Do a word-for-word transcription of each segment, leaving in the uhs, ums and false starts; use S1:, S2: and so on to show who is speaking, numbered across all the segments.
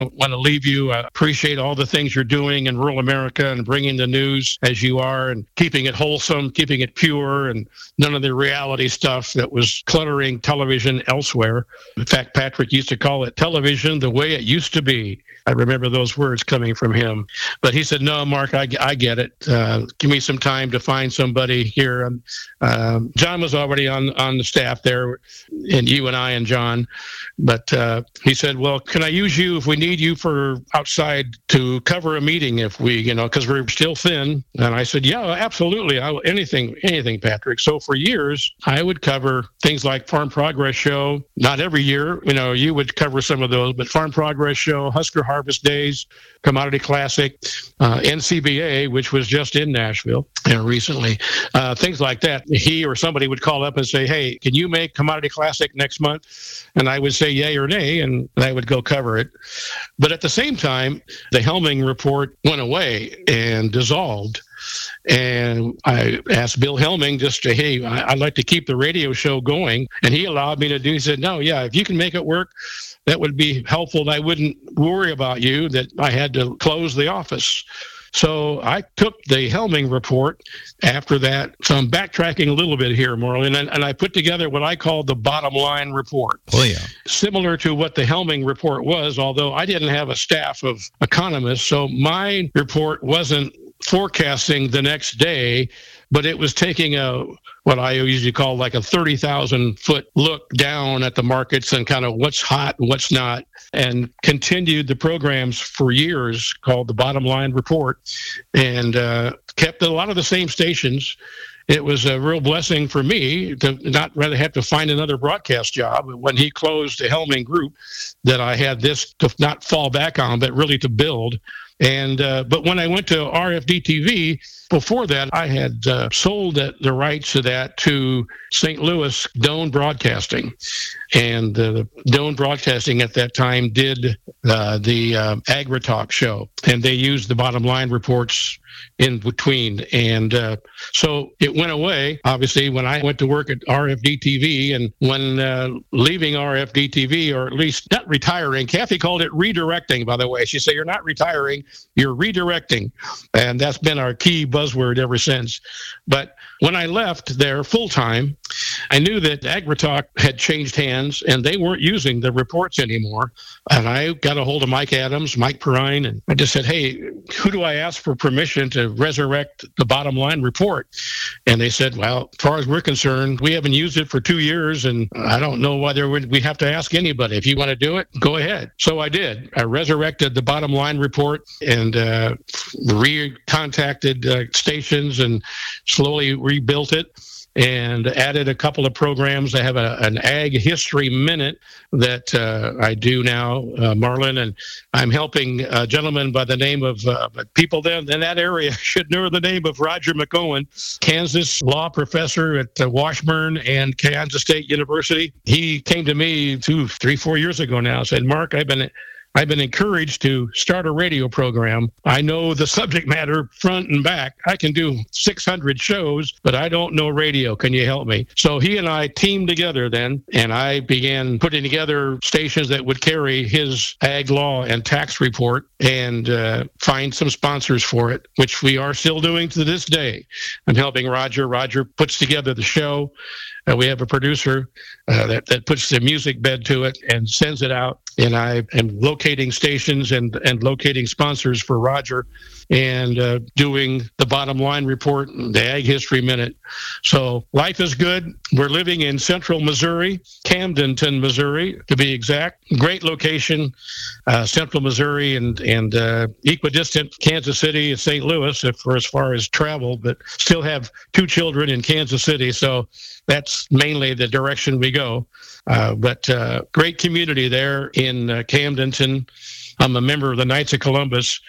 S1: want to leave you. I appreciate all the things you're doing in rural America and bringing the news as you are and keeping it wholesome, keeping it pure, and none of the reality stuff that was cluttering television elsewhere. In fact, Patrick used to call it television the way it used to be. I remember those words coming from him. But he said, no, Mark, I, I get it. Uh, give me some time to find somebody here. Um, um, John was already on, on the staff there, and you and I and John. But uh, he said, well, can I use you if we need you for outside to cover a meeting if we, you know, because we're still thin. And I said, yeah, absolutely. I, anything, anything, Patrick. So for years, I would cover things like Farm Progress Show. Not every year, you know, you would cover some of those, but Farm Progress Show, Husker Harvest Days, Commodity Classic, uh, N C B A, which was just in Nashville you know, recently, uh, things like that. He or somebody would call up and say, hey, can you make Commodity Classic next month? And I would say yay or nay, and I would go cover it. But at the same time, the Helming report went away and dissolved. And I asked Bill Helming just to, hey, I'd like to keep the radio show going. And he allowed me to do, he said, no, yeah, if you can make it work, that would be helpful. I wouldn't worry about you that I had to close the office. So I took the Helming report after that. So I'm backtracking a little bit here, Marlon, and, and I put together what I call the bottom line report.
S2: Oh, yeah.
S1: Similar to what the Helming report was, although I didn't have a staff of economists. So my report wasn't forecasting the next day, but it was taking a what I usually call like a thirty thousand foot look down at the markets and kind of what's hot and what's not, and continued the programs for years called the Bottom Line Report, and uh, kept a lot of the same stations. It was a real blessing for me to not rather have to find another broadcast job when he closed the Helming Group, that I had this to not fall back on, but really to build. And uh, but when I went to R F D T V, before that, I had uh, sold the, the rights to that to Saint Louis Doane Broadcasting. And uh, Doane Broadcasting at that time did uh, the uh, Agri-Talk show, and they used the bottom line reports in between. And uh, so it went away, obviously, when I went to work at R F D T V. And when uh, leaving R F D T V, or at least not retiring, Kathy called it redirecting, by the way. She said, you're not retiring, you're redirecting. And that's been our key buzzword ever since. But when I left there full-time, I knew that Agri-Talk had changed hands and they weren't using the reports anymore. And I got a hold of Mike Adams, Mike Perrine, and I just said, hey, who do I ask for permission to resurrect the bottom line report? And they said, well, as far as we're concerned, we haven't used it for two years, and I don't know whether we have to ask anybody. If you want to do it, go ahead. So I did. I resurrected the bottom line report and uh, re-contacted uh, stations and slowly rebuilt it, and added a couple of programs. I have a, an Ag History Minute that uh, I do now, uh, Marlon, and I'm helping a gentleman by the name of, uh, people then in that area should know the name of Roger McOwen, Kansas law professor at uh, Washburn and Kansas State University. He came to me two, three, four years ago now, said, Mark, I've been I've been encouraged to start a radio program. I know the subject matter front and back. I can do six hundred shows, but I don't know radio. Can you help me? So he and I teamed together then, and I began putting together stations that would carry his ag law and tax report, and uh, find some sponsors for it, which we are still doing to this day. I'm helping Roger. Roger puts together the show. Uh, we have a producer uh, that, that puts the music bed to it and sends it out. And I am locating stations and, and locating sponsors for Roger, and uh, doing the bottom line report and the Ag History Minute. So life is good. We're living in central Missouri, Camdenton, Missouri, to be exact. Great location, uh, central Missouri, and, and uh, equidistant Kansas City and Saint Louis if, for as far as travel, but still have two children in Kansas City. So that's mainly the direction we go. Uh, but uh, great community there in uh, Camdenton. I'm a member of the Knights of Columbus.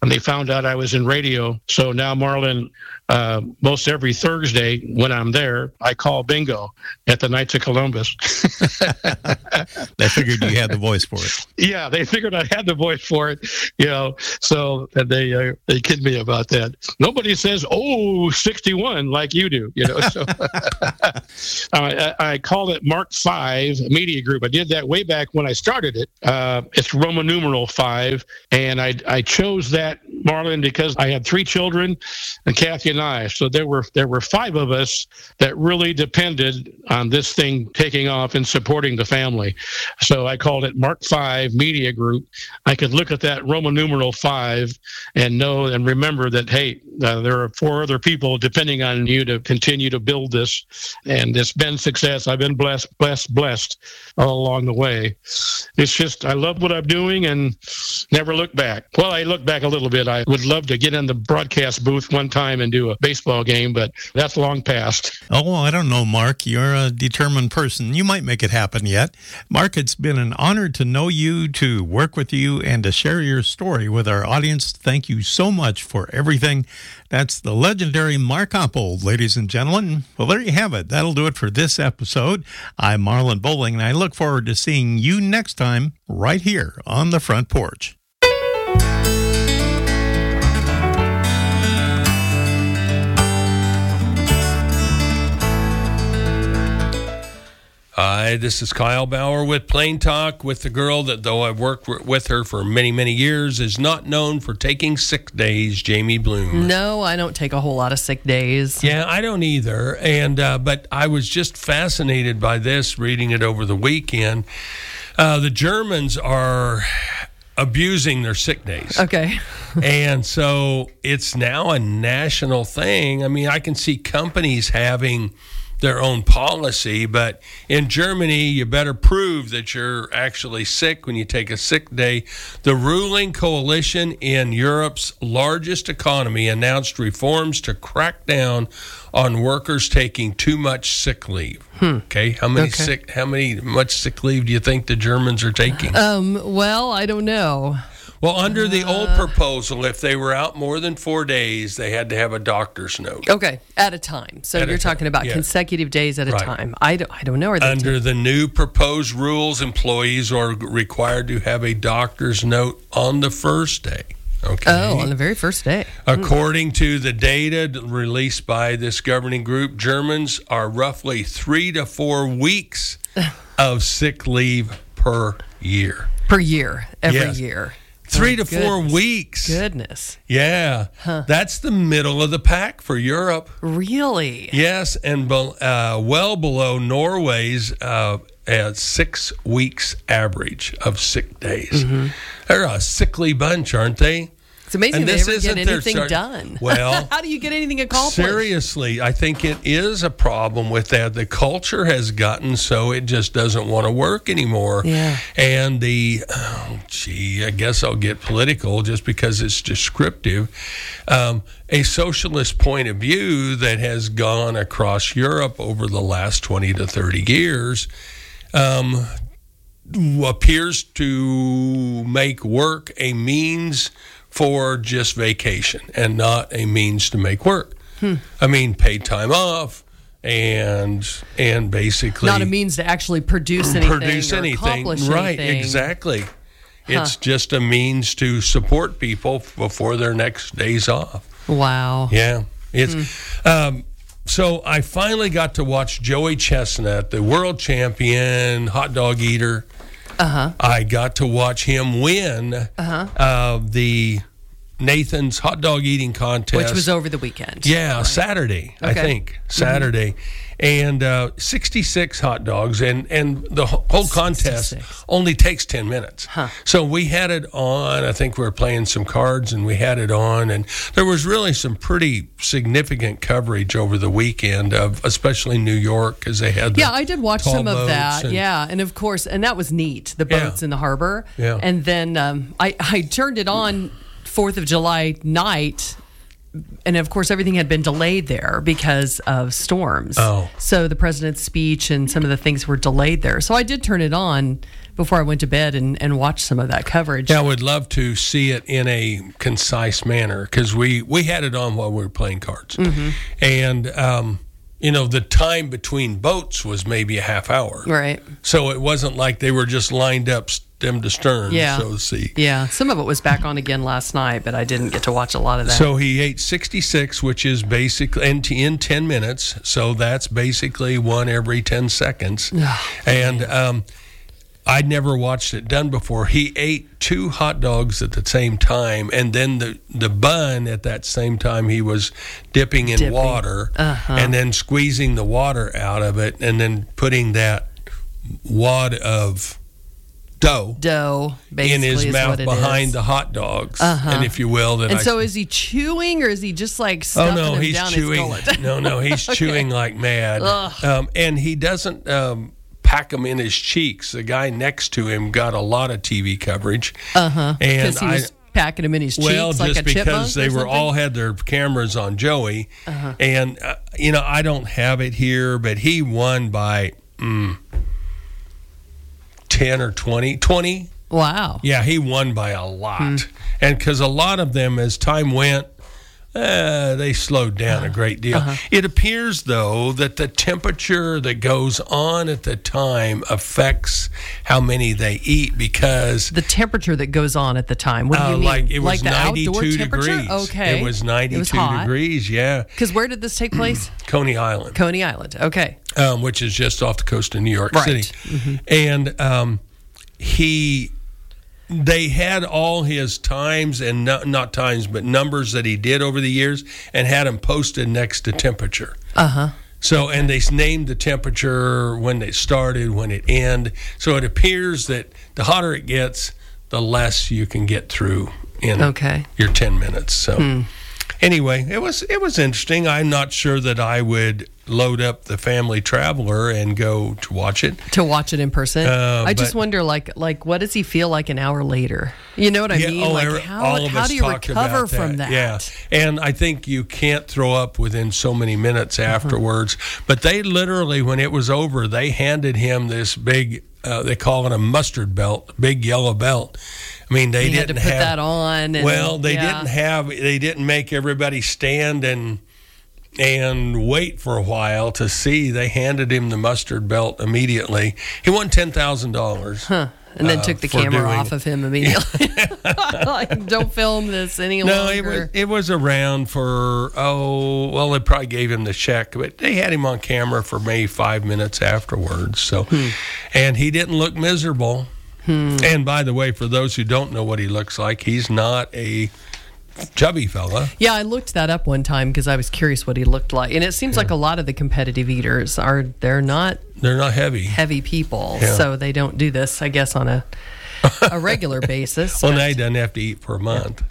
S1: and they found out I was in radio. So now, Marlon, uh, most every Thursday when I'm there, I call bingo at the Knights of Columbus.
S2: They figured you had the voice for it.
S1: Yeah, they figured I had the voice for it, you know. So they uh, they kid me about that. Nobody says, "Oh, sixty-one," like you do, you know. So I, I called it Mark Five Media Group. I did that way back when I started it. Uh, it's Roman numeral five, and I I chose that, Marlon, because I had three children, and Kathy and I. So there were there were five of us that really depended on this thing taking off and supporting the family. So I called it Mark Five Media Group. I could look at that Roman numeral five and know and remember that, hey, uh, there are four other people depending on you to continue to build this, and it's been success. I've been blessed, blessed, blessed all along the way. It's just I love what I'm doing and never look back. Well, I look back a little bit. I would love to get in the broadcast booth one time and do a baseball game, but that's long past.
S2: Oh, well, I don't know, Mark. You're a determined person. You might make it happen yet. Mark, it's been an honor to know you, to work with you, and to share your story with our audience. Thank you so much for everything. That's the legendary Mark Oppold, ladies and gentlemen. Well, there you have it. That'll do it for this episode. I'm Marlon Bowling, and I look forward to seeing you next time right here on the front porch.
S3: Hi, this is Kyle Bauer with Plain Talk, with the girl that, though I've worked with her for many, many years, is not known for taking sick days, Jamie Bloom.
S4: No, I don't take a whole lot of sick days.
S3: Yeah, I don't either. And uh, but I was just fascinated by this, reading it over the weekend. Uh, the Germans are abusing their sick days.
S4: Okay.
S3: And so it's now a national thing. I mean, I can see companies having their own policy, but in Germany, you better prove that you're actually sick when you take a sick day. The ruling coalition in Europe's largest economy announced reforms to crack down on workers taking too much sick leave. Hmm. Okay, how many
S4: okay.
S3: sick? How many much sick leave do you think the Germans are taking?
S4: Um. Well, I don't know.
S3: Well, under the old proposal, if they were out more than four days, they had to have a doctor's note.
S4: Okay, at a time. So
S3: At
S4: you're
S3: a
S4: talking
S3: time,
S4: about
S3: yeah.
S4: consecutive days at a
S3: Right.
S4: time. I don't, I don't know. Are they
S3: Under
S4: t-
S3: the new proposed rules, employees are required to have a doctor's note on the first day. Okay.
S4: Oh, on the very first day.
S3: According to the data released by this governing group, Germans are roughly three to four weeks of sick leave per year.
S4: Per year, every
S3: Yes.
S4: year.
S3: Three
S4: Oh,
S3: to four
S4: goodness.
S3: weeks.
S4: Goodness.
S3: Yeah.
S4: Huh.
S3: That's the middle of the pack for Europe.
S4: Really?
S3: Yes, and be, uh, well below Norway's uh, at six weeks average of sick days.
S4: Mm-hmm.
S3: They're a sickly bunch, aren't they?
S4: It's amazing
S3: And
S4: they
S3: this
S4: ever get
S3: isn't their
S4: anything
S3: start-
S4: done.
S3: Well,
S4: how do you get anything accomplished?
S3: Seriously, I think it is a problem with that. The culture has gotten so it just doesn't want to work anymore.
S4: Yeah.
S3: And the, oh, gee, I guess I'll get political just because it's descriptive. Um, a socialist point of view that has gone across Europe over the last twenty to thirty years um, appears to make work a means for just vacation and not a means to make work. Hmm. I mean, paid time off and and basically
S4: Not a means to actually produce anything
S3: produce
S4: or
S3: anything.
S4: accomplish
S3: Right,
S4: anything.
S3: exactly.
S4: Huh.
S3: It's just a means to support people before their next days off.
S4: Wow.
S3: Yeah. It's
S4: Hmm.
S3: um, so I finally got to watch Joey Chestnut, the world champion hot dog eater.
S4: Uh-huh.
S3: I got to watch him win
S4: Uh-huh.
S3: uh, the Nathan's hot dog eating contest.
S4: Which was over the weekend.
S3: Yeah,
S4: Right.
S3: Saturday, I
S4: Okay.
S3: think. Saturday. Mm-hmm. And uh, sixty-six hot dogs. And, and the whole contest
S4: sixty-six.
S3: only takes ten minutes.
S4: Huh.
S3: So we had it on. I think we were playing some cards and we had it on. And there was really some pretty significant coverage over the weekend of especially New York because they had the
S4: Yeah, I did watch
S3: tall
S4: some of
S3: boats
S4: that.
S3: and-
S4: Yeah, and of course, and that was neat. The
S3: Yeah.
S4: boats in the harbor.
S3: Yeah.
S4: And then um, I I turned it on Fourth of July night and of course, everything had been delayed there because of storms.
S3: Oh.
S4: So the president's speech and some of the things were delayed there. So I did turn it on before I went to bed and, and watch some of that coverage.
S3: Yeah, I would love to see it in a concise manner because we, we had it on while we were playing cards.
S4: Mm-hmm.
S3: And, um, you know, the time between boats was maybe a half hour.
S4: Right.
S3: So it wasn't like they were just lined up stem to stern,
S4: Yeah.
S3: so to speak.
S4: Yeah. Some of it was back on again last night, but I didn't get to watch a lot of that.
S3: So he ate sixty-six, which is basically in, in ten minutes. So that's basically one every ten seconds. and um, I'd never watched it done before. He ate two hot dogs at the same time, and then the, the bun at that same time he was dipping in
S4: Dipping.
S3: water
S4: Uh-huh.
S3: and then squeezing the water out of it and then putting that wad of dough
S4: Dough, basically,
S3: in his
S4: is
S3: mouth
S4: what it
S3: behind
S4: is.
S3: the hot dogs,
S4: Uh-huh.
S3: and if you will, that
S4: And
S3: I
S4: so is he chewing or is he just like
S3: Oh
S4: stuffing
S3: no,
S4: him
S3: he's
S4: down
S3: chewing.
S4: his gullet?
S3: No, no, he's
S4: Okay.
S3: chewing like mad.
S4: Ugh.
S3: Um, and he doesn't um, pack them in his cheeks. The guy next to him got a lot of T V coverage.
S4: Uh-huh.
S3: And
S4: Because he
S3: I,
S4: was packing him in his cheeks
S3: well,
S4: like
S3: just
S4: a chipmunk
S3: because they
S4: or
S3: were
S4: something?
S3: all had their cameras on Joey,
S4: Uh-huh.
S3: and uh, you know I don't have it here, but he won by mm, ten or twenty. Twenty.
S4: Wow.
S3: Yeah, he won by a lot.
S4: Hmm.
S3: And because a lot of them, as time went, uh, they slowed down a great deal.
S4: Uh-huh.
S3: It appears, though, that the temperature that goes on at the time affects how many they eat because
S4: The temperature that goes on at the time. What do you
S3: uh,
S4: mean?
S3: like it was
S4: the outdoor
S3: ninety-two
S4: temperature?
S3: degrees.
S4: Okay.
S3: It was
S4: It
S3: ninety-two
S4: was hot.
S3: degrees, yeah.
S4: Because where did this take place?
S3: Coney Island,
S4: Coney Island. Okay.
S3: um, which is just off the coast of New York
S4: Right.
S3: City. And um, he... They had all his times and no, not times, but numbers that he did over the years, and had them posted next to temperature.
S4: Uh huh.
S3: So, and they named the temperature when it started, when it ended. So it appears that the hotter it gets, the less you can get through in
S4: Okay.
S3: your ten minutes. So, anyway, it was it was interesting. I'm not sure that I would load up the Family Traveler and go to watch it.
S4: To watch it in person.
S3: Uh,
S4: I just
S3: but-
S4: wonder, like, like what does he feel like an hour later? You know what I
S3: Yeah,
S4: mean?
S3: oh,
S4: like,
S3: every-
S4: how,
S3: all of
S4: how
S3: us
S4: do you
S3: talked
S4: recover
S3: about
S4: from that?
S3: Yeah, and I think you can't throw up within so many minutes afterwards. But they literally, when it was over, they handed him this big, uh, they call it a mustard belt, big yellow belt. I mean, they
S4: He had
S3: didn't
S4: to put
S3: have
S4: that on. And,
S3: well, they
S4: yeah.
S3: didn't have, they didn't make everybody stand and and wait for a while to see. They handed him the mustard belt immediately. He won ten thousand dollars.
S4: Huh. And then
S3: uh,
S4: took the
S3: for
S4: camera
S3: doing
S4: off
S3: it.
S4: of him immediately. Like, don't film this any
S3: No,
S4: longer.
S3: it was it was around for oh well, they probably gave him the check, but they had him on camera for maybe five minutes afterwards. So,
S4: Hmm.
S3: and he didn't look miserable. And by the way, for those who don't know what he looks like, he's not a chubby fella.
S4: Yeah, I looked that up one time because I was curious what he looked like. And it seems like a lot of the competitive eaters are, they're not
S3: They're not heavy.
S4: heavy people.
S3: Yeah.
S4: So they don't do this, I guess, on a, a regular basis.
S3: Well,
S4: But-
S3: now he doesn't have to eat for a month.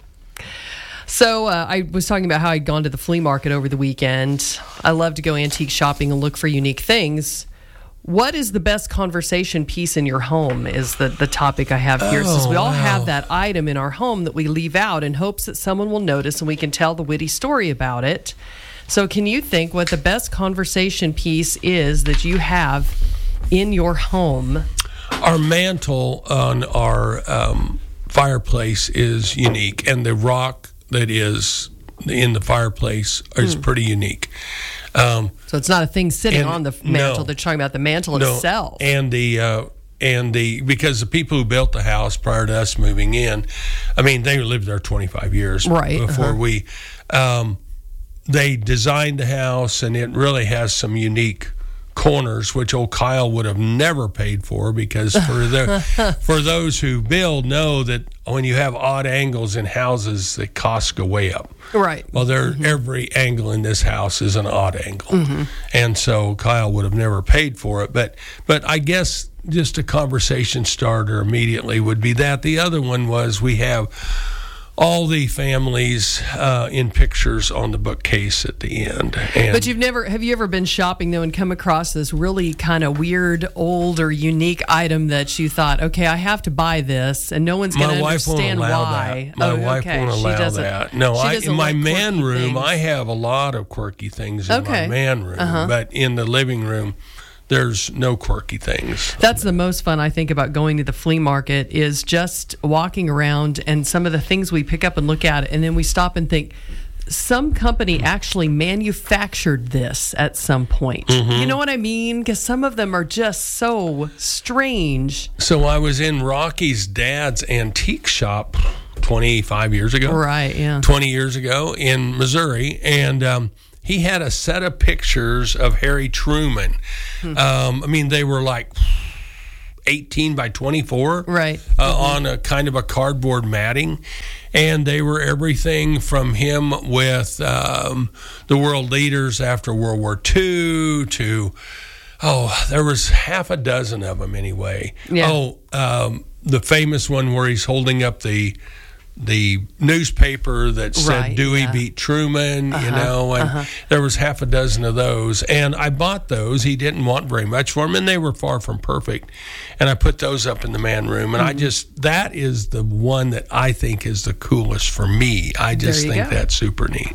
S4: So uh, I was talking about how I'd gone to the flea market over the weekend. I love to go antique shopping and look for unique things. What is the best conversation piece in your home is the, the topic I have here.
S3: Oh,
S4: Since we all
S3: wow.
S4: have that item in our home that we leave out in hopes that someone will notice and we can tell the witty story about it. So can you think what the best conversation piece is that you have in your home?
S3: Our mantle on our um, fireplace is unique, and the rock that is in the fireplace is pretty unique. Um,
S4: So it's not a thing sitting
S3: And-
S4: on the mantle.
S3: no.
S4: They're talking about the mantle
S3: no,
S4: itself.
S3: and the uh, and the because the people who built the house prior to us moving in, I mean, they lived there twenty-five years
S4: Right,
S3: before
S4: uh-huh.
S3: we. Um, they designed the house, and it really has some unique corners, which old Kyle would have never paid for, because for the for those who build know that when you have odd angles in houses, the costs go way up.
S4: Right.
S3: Well, there every angle in this house is an odd angle, and so Kyle would have never paid for it. But but I guess just a conversation starter immediately would be that. The other one was we have all the families uh, in pictures on the bookcase at the end. And
S4: but you've never, have you ever been shopping though and come across this really kind of weird, old, or unique item that you thought, okay, I have to buy this, and no one's going to understand
S3: won't allow
S4: why?
S3: That. My
S4: oh,
S3: wife
S4: okay.
S3: won't allow that. No, I, in my
S4: like
S3: man room,
S4: things.
S3: I have a lot of quirky things in
S4: okay.
S3: my man room,
S4: uh-huh.
S3: but in the living room, there's no quirky things.
S4: That's the most fun I think about going to the flea market, is just walking around and some of the things we pick up and look at, and then we stop and think, some company actually manufactured this at some point. Mm-hmm. You know what I mean? Because some of them are just so strange.
S3: So I was in Rocky's dad's antique shop twenty-five years ago.
S4: Right, yeah.
S3: twenty years ago in Missouri, and um, he had a set of pictures of Harry Truman. Hmm. Um, I mean, they were like eighteen by twenty-four,
S4: right,
S3: uh,
S4: mm-hmm.
S3: on a kind of a cardboard matting, and they were everything from him with um, the world leaders after World War Two to, oh, there was half a dozen of them anyway.
S4: Yeah.
S3: Oh, um, the famous one where he's holding up the the newspaper that said
S4: right,
S3: Dewey
S4: yeah.
S3: beat Truman,
S4: uh-huh,
S3: you know, and
S4: uh-huh.
S3: there was half a dozen of those. And I bought those. He didn't want very much for them, and they were far from perfect. And I put those up in the man room. And mm-hmm. I just, that is the one that I think is the coolest for me. I just think go. that's super neat.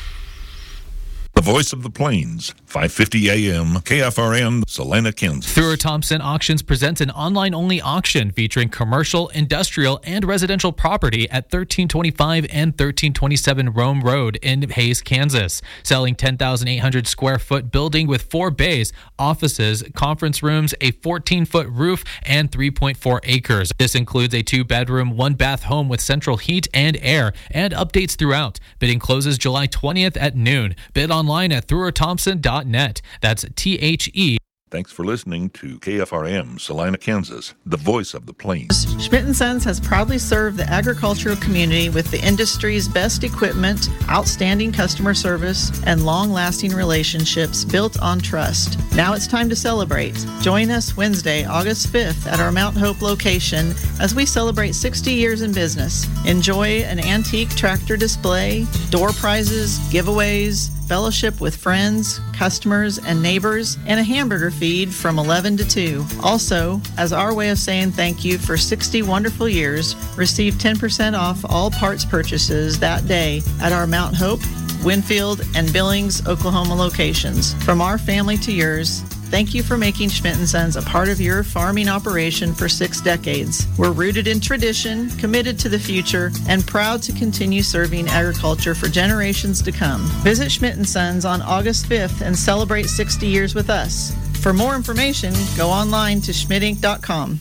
S5: The Voice of the Plains, five fifty A M, K F R M, Salina, Kansas.
S6: Thrower Thompson Auctions presents an online-only auction featuring commercial, industrial, and residential property at thirteen twenty-five and thirteen twenty-seven Rome Road in Hays, Kansas. Selling ten thousand eight hundred square foot building with four bays, offices, conference rooms, a fourteen foot roof, and three point four acres. This includes a two-bedroom, one-bath home with central heat and air, and updates throughout. Bidding closes July twentieth at noon. Bid on online at thrower thompson dot net. That's T H E.
S5: Thanks for listening to K F R M, Salina, Kansas, the voice of the plains.
S7: Schmidt and Sons has proudly served the agricultural community with the industry's best equipment, outstanding customer service, and long-lasting relationships built on trust. Now it's time to celebrate. Join us Wednesday, August fifth at our Mount Hope location as we celebrate sixty years in business. Enjoy an antique tractor display, door prizes, giveaways, fellowship with friends, customers, and neighbors, and a hamburger feed from eleven to two. Also, as our way of saying thank you for sixty wonderful years, receive ten percent off all parts purchases that day at our Mount Hope, Winfield, and Billings, Oklahoma locations. From our family to yours, thank you for making Schmidt and Sons a part of your farming operation for six decades. We're rooted in tradition, committed to the future, and proud to continue serving agriculture for generations to come. Visit Schmidt and Sons on August fifth and celebrate sixty years with us. For more information, go online to schmidt inc dot com.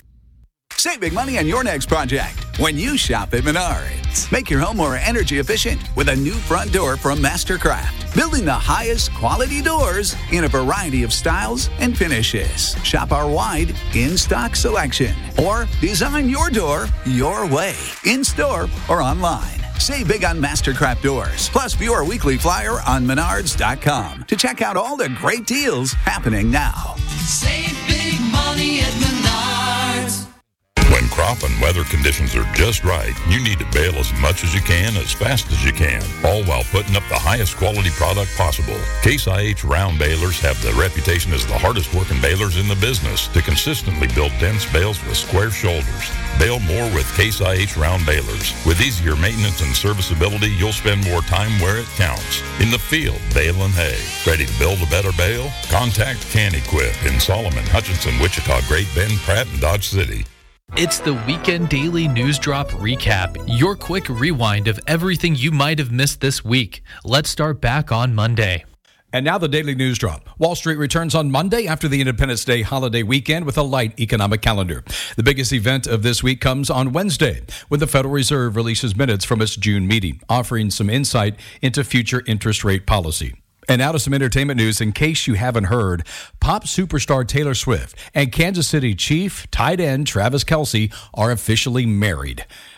S8: Save big money on your next project when you shop at Menards. Make your home more energy efficient with a new front door from Mastercraft. Building the highest quality doors in a variety of styles and finishes. Shop our wide in-stock selection. Or design your door your way, in-store or online. Save big on Mastercraft doors. Plus, view our weekly flyer on menards dot com to check out all the great deals happening now.
S9: Save big money at Menards.
S5: When crop and weather conditions are just right, you need to bale as much as you can, as fast as you can, all while putting up the highest quality product possible. Case I H round balers have the reputation as the hardest working balers in the business to consistently build dense bales with square shoulders. Bale more with Case I H round balers. With easier maintenance and serviceability, you'll spend more time where it counts. In the field, baling hay. Ready to build a better bale? Contact Can-Equip in Solomon, Hutchinson, Wichita, Great Bend, Pratt, and Dodge City.
S6: It's the Weekend Daily News Drop Recap, your quick rewind of everything you might have missed this week. Let's start back on Monday.
S10: And now the Daily News Drop. Wall Street returns on Monday after the Independence Day holiday weekend with a light economic calendar. The biggest event of this week comes on Wednesday when the Federal Reserve releases minutes from its June meeting, offering some insight into future interest rate policy. And now to some entertainment news. In case you haven't heard, pop superstar Taylor Swift and Kansas City Chief tight end Travis Kelce are officially married.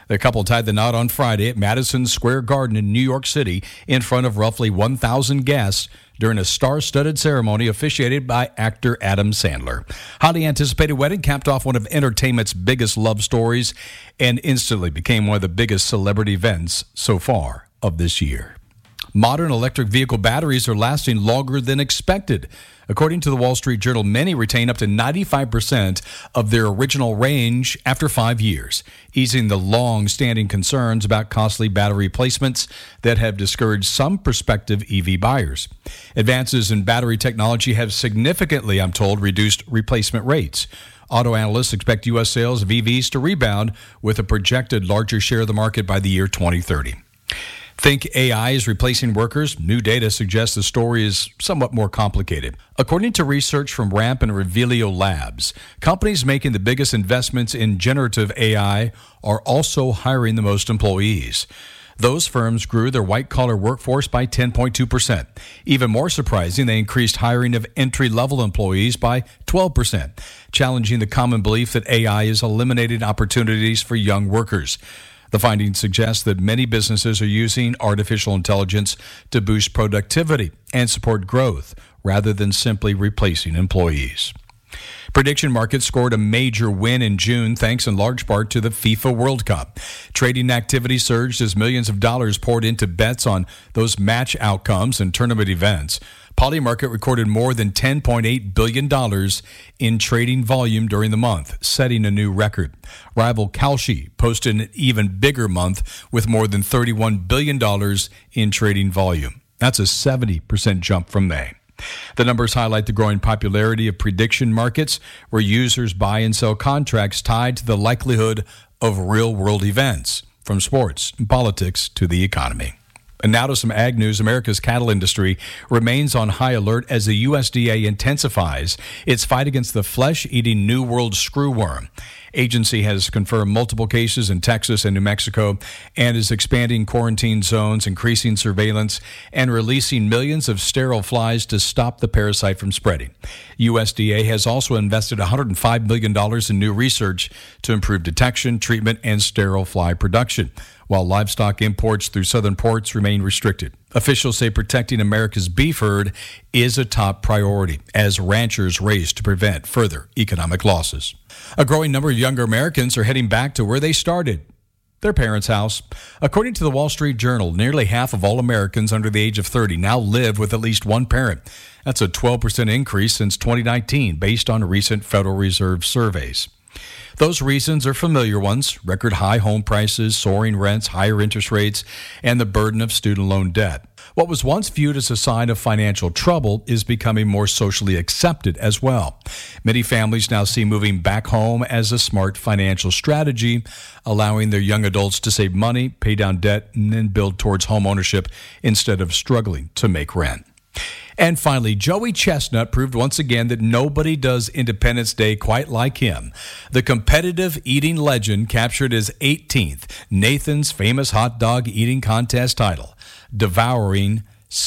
S10: The couple tied the knot on Friday at Madison Square Garden in New York City in front of roughly one thousand guests during a star-studded ceremony officiated by actor Adam Sandler. Highly anticipated wedding capped off one of entertainment's biggest love stories and instantly became one of the biggest celebrity events so far of this year. Modern electric vehicle batteries are lasting longer than expected. According to the Wall Street Journal, many retain up to ninety-five percent of their original range after five years, easing the long-standing concerns about costly battery replacements that have discouraged some prospective E V buyers. Advances in battery technology have significantly, I'm told, reduced replacement rates. Auto analysts expect U S sales of E Vs to rebound with a projected larger share of the market by the year twenty thirty. Think A I is replacing workers? New data suggests the story is somewhat more complicated. According to research from Ramp and Revelio Labs, companies making the biggest investments in generative A I are also hiring the most employees. Those firms grew their white-collar workforce by ten point two percent. Even more surprising, they increased hiring of entry-level employees by twelve percent, challenging the common belief that A I is eliminating opportunities for young workers. The findings suggest that many businesses are using artificial intelligence to boost productivity and support growth rather than simply replacing employees. Prediction markets scored a major win in June thanks in large part to the FIFA World Cup. Trading activity surged as millions of dollars poured into bets on those match outcomes and tournament events. Polymarket recorded more than ten point eight billion dollars in trading volume during the month, setting a new record. Rival Kalshi posted an even bigger month with more than thirty-one billion dollars in trading volume. That's a seventy percent jump from May. The numbers highlight the growing popularity of prediction markets, where users buy and sell contracts tied to the likelihood of real-world events, from sports and politics to the economy. And now to some ag news. America's cattle industry remains on high alert as the U S D A intensifies its fight against the flesh-eating New World screwworm. Agency has confirmed multiple cases in Texas and New Mexico and is expanding quarantine zones, increasing surveillance, and releasing millions of sterile flies to stop the parasite from spreading. U S D A has also invested one hundred five million dollars in new research to improve detection, treatment, and sterile fly production, while livestock imports through southern ports remain restricted. Officials say protecting America's beef herd is a top priority as ranchers race to prevent further economic losses. A growing number of younger Americans are heading back to where they started, their parents' house. According to the Wall Street Journal, nearly half of all Americans under the age of thirty now live with at least one parent. That's a twelve percent increase since twenty nineteen, based on recent Federal Reserve surveys. Those reasons are familiar ones: record high home prices, soaring rents, higher interest rates, and the burden of student loan debt. What was once viewed as a sign of financial trouble is becoming more socially accepted as well. Many families now see moving back home as a smart financial strategy, allowing their young adults to save money, pay down debt, and then build towards home ownership instead of struggling to make rent. And finally, Joey Chestnut proved once again that nobody does Independence Day quite like him. The competitive eating legend captured his eighteenth Nathan's Famous Hot Dog Eating Contest title, devouring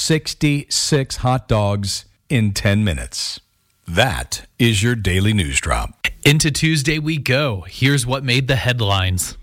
S10: sixty-six hot dogs in ten minutes. That is your Daily News Drop.
S6: Into Tuesday we go. Here's what made the headlines.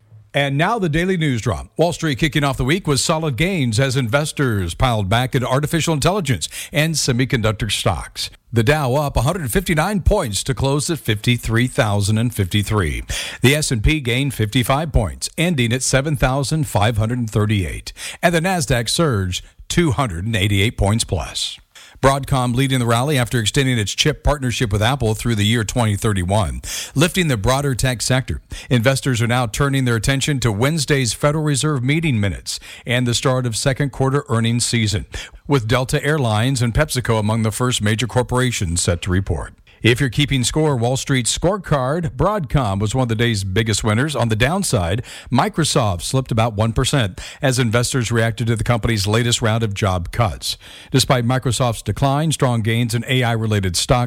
S10: And now the Daily News Drop. Wall Street kicking off the week with solid gains as investors piled back into artificial intelligence and semiconductor stocks. The Dow up one hundred fifty-nine points to close at fifty-three thousand fifty-three. The S and P gained fifty-five points, ending at seven thousand five hundred thirty-eight. And the Nasdaq surged two hundred eighty-eight points plus. Broadcom leading the rally after extending its chip partnership with Apple through the year twenty thirty-one, lifting the broader tech sector. Investors are now turning their attention to Wednesday's Federal Reserve meeting minutes and the start of second quarter earnings season, with Delta Airlines and PepsiCo among the first major corporations set to report. If you're keeping score, Wall Street's scorecard, Broadcom was one of the day's biggest winners. On the downside, Microsoft slipped about one percent as investors reacted to the company's latest round of job cuts. Despite Microsoft's decline, strong gains in A I-related stocks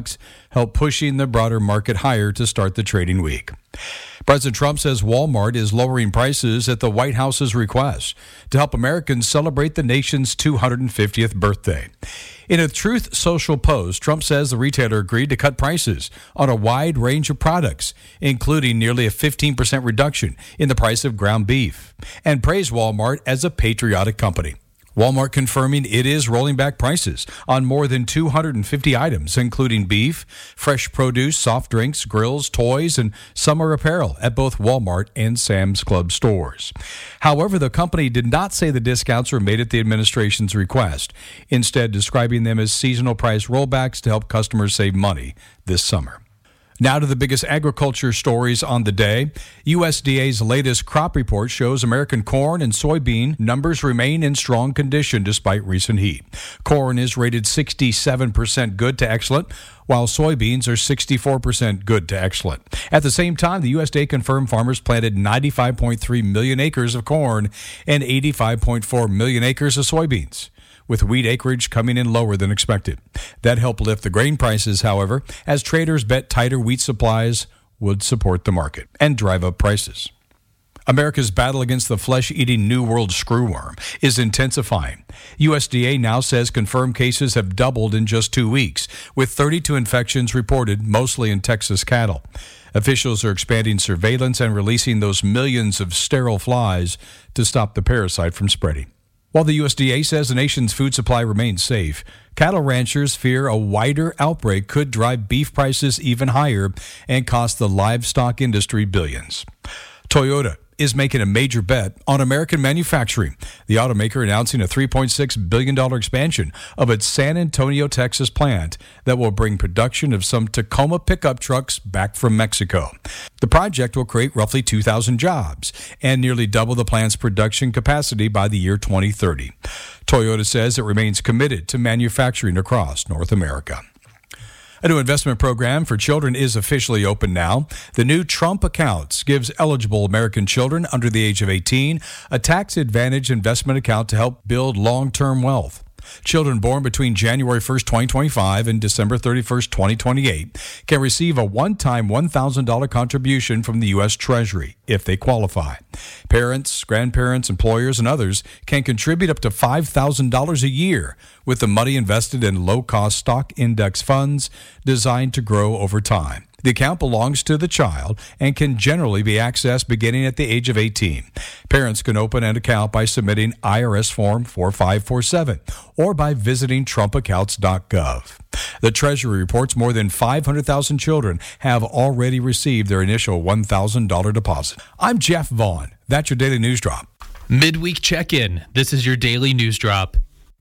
S10: help pushing the broader market higher to start the trading week. President Trump says Walmart is lowering prices at the White House's request to help Americans celebrate the nation's two hundred fiftieth birthday. In a Truth Social post, Trump says the retailer agreed to cut prices on a wide range of products, including nearly a fifteen percent reduction in the price of ground beef, and praised Walmart as a patriotic company. Walmart confirming it is rolling back prices on more than two hundred fifty items, including beef, fresh produce, soft drinks, grills, toys, and summer apparel at both Walmart and Sam's Club stores. However, the company did not say the discounts were made at the administration's request, instead describing them as seasonal price rollbacks to help customers save money this summer. Now to the biggest agriculture stories on the day. U S D A's latest crop report shows American corn and soybean numbers remain in strong condition despite recent heat. Corn is rated sixty-seven percent good to excellent, while soybeans are sixty-four percent good to excellent. At the same time, the U S D A confirmed farmers planted ninety-five point three million acres of corn and eighty-five point four million acres of soybeans, with wheat acreage coming in lower than expected. That helped lift the grain prices, however, as traders bet tighter wheat supplies would support the market and drive up prices. America's battle against the flesh-eating New World screwworm is intensifying. U S D A now says confirmed cases have doubled in just two weeks, with thirty-two infections reported, mostly in Texas cattle. Officials are expanding surveillance and releasing those millions of sterile flies to stop the parasite from spreading. While the U S D A says the nation's food supply remains safe, cattle ranchers fear a wider outbreak could drive beef prices even higher and cost the livestock industry billions. Toyota is making a major bet on American manufacturing. The automaker announcing a three point six billion dollars expansion of its San Antonio, Texas plant that will bring production of some Tacoma pickup trucks back from Mexico. The project will create roughly two thousand jobs and nearly double the plant's production capacity by the year twenty thirty. Toyota says it remains committed to manufacturing across North America. A new investment program for children is officially open now. The new Trump Accounts gives eligible American children under the age of eighteen a tax-advantaged investment account to help build long-term wealth. Children born between January first, twenty twenty-five and December thirty-first, twenty twenty-eight can receive a one-time one thousand dollars contribution from the U S Treasury if they qualify. Parents, grandparents, employers, and others can contribute up to five thousand dollars a year with the money invested in low-cost stock index funds designed to grow over time. The account belongs to the child and can generally be accessed beginning at the age of eighteen. Parents can open an account by submitting I R S Form four five four seven or by visiting trump accounts dot gov. The Treasury reports more than five hundred thousand children have already received their initial one thousand dollars deposit. I'm Jeff Vaughn. That's your Daily News Drop.
S6: Midweek check-in. This is your Daily News Drop.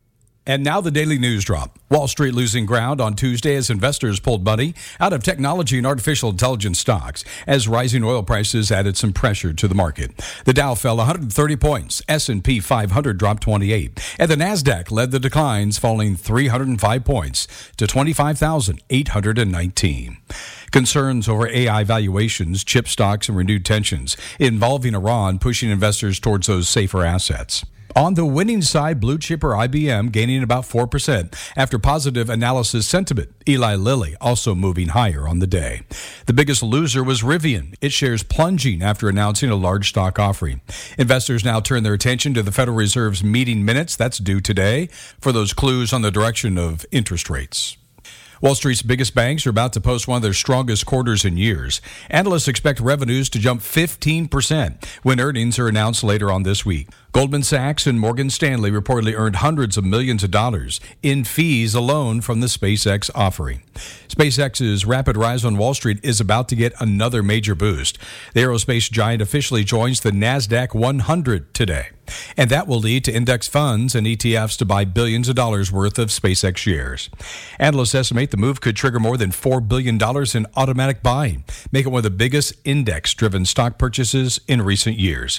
S10: And now the Daily News Drop. Wall Street losing ground on Tuesday as investors pulled money out of technology and artificial intelligence stocks as rising oil prices added some pressure to the market. The Dow fell one hundred thirty points, S and P five hundred dropped twenty-eight, and the Nasdaq led the declines, falling three hundred five points to twenty-five thousand eight hundred nineteen. Concerns over A I valuations, chip stocks, and renewed tensions involving Iran pushing investors towards those safer assets. On the winning side, blue chipper I B M gaining about four percent after positive analysis sentiment. Eli Lilly also moving higher on the day. The biggest loser was Rivian. Its shares plunging after announcing a large stock offering. Investors now turn their attention to the Federal Reserve's meeting minutes that's due today for those clues on the direction of interest rates. Wall Street's biggest banks are about to post one of their strongest quarters in years. Analysts expect revenues to jump fifteen percent when earnings are announced later on this week. Goldman Sachs and Morgan Stanley reportedly earned hundreds of millions of dollars in fees alone from the SpaceX offering. SpaceX's rapid rise on Wall Street is about to get another major boost. The aerospace giant officially joins the NASDAQ one hundred today, and that will lead to index funds and E T Fs to buy billions of dollars worth of SpaceX shares. Analysts estimate the move could trigger more than four billion dollars in automatic buying, making it one of the biggest index-driven stock purchases in recent years.